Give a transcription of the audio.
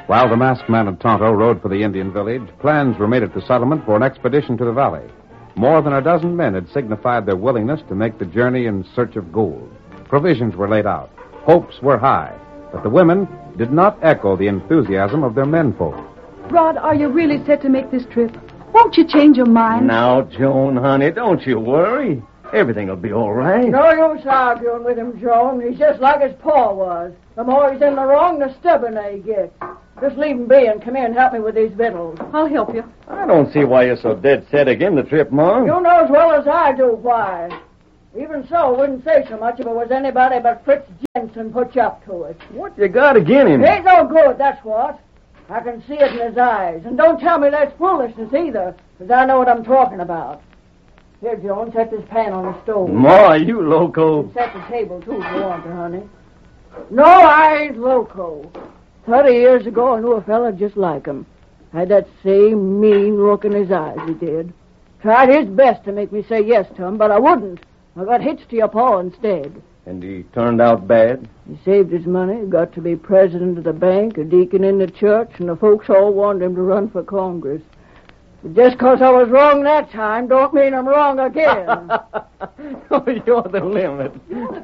While the masked man and Tonto rode for the Indian village, plans were made at the settlement for an expedition to the valley. More than a dozen men had signified their willingness to make the journey in search of gold. Provisions were laid out. Hopes were high. But the women did not echo the enthusiasm of their menfolk. Rod, are you really set to make this trip? Won't you change your mind? Now, Joan, honey, don't you worry. Everything will be all right. No use arguing with him, Joan. He's just like his pa was. The more he's in the wrong, the stubborner he gets. Just leave him be and come here and help me with these victuals. I'll help you. I don't see why you're so dead set again the trip, Mom. You know as well as I do why. Even so, wouldn't say so much if it was anybody but Fritz Jensen put you up to it. What you got again him? He ain't no good, that's what. I can see it in his eyes. And don't tell me that's foolishness either, because I know what I'm talking about. Here, Joan, set this pan on the stove. Ma, you loco. And set the table, too, if you want to, honey. No, I ain't loco. 30 years ago, I knew a fella just like him. Had that same mean look in his eyes, he did. Tried his best to make me say yes to him, but I wouldn't. I got hitched to your pa instead. And he turned out bad? He saved his money, got to be president of the bank, a deacon in the church, and the folks all wanted him to run for Congress. But just 'cause I was wrong that time don't mean I'm wrong again. Oh, you're the limit.